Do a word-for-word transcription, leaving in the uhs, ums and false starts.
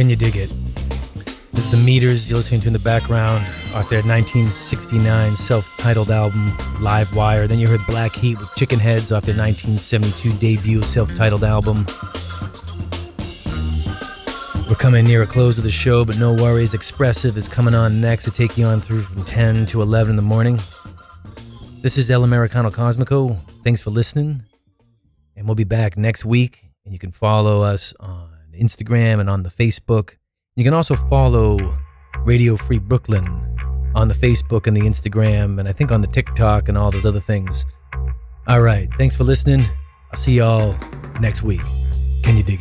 Can you dig it? This is the Meters you're listening to in the background off their nineteen sixty-nine self-titled album, Live Wire. Then you heard Black Heat with Chicken Heads off their nineteen seventy-two debut self-titled album. We're coming near a close of the show, but no worries. Expressive is coming on next to take you on through from ten to eleven in the morning. This is El Americano Cosmico. Thanks for listening. And we'll be back next week. And you can follow us on Instagram and on the Facebook. You can also follow Radio Free Brooklyn on the Facebook and the Instagram, and I think on the TikTok and all those other things. All right. Thanks for listening. I'll see y'all next week. Can you dig it?